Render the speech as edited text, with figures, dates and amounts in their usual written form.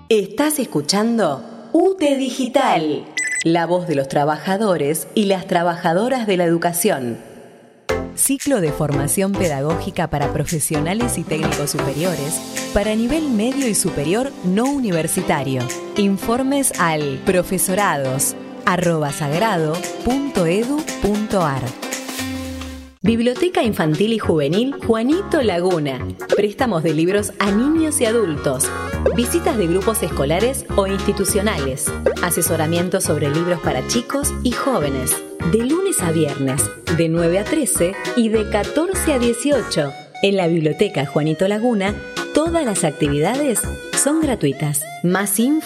Estás escuchando UTE Digital, la voz de los trabajadores y las trabajadoras de la educación. Ciclo de formación pedagógica para profesionales y técnicos superiores para nivel medio y superior no universitario. Informes al profesorados@sagrado.edu.ar. Biblioteca Infantil y Juvenil Juanito Laguna. Préstamos de libros a niños y adultos. Visitas de grupos escolares o institucionales. Asesoramiento sobre libros para chicos y jóvenes. De lunes a viernes, de 9 a 13 y de 14 a 18. En la Biblioteca Juanito Laguna, todas las actividades son gratuitas. Más info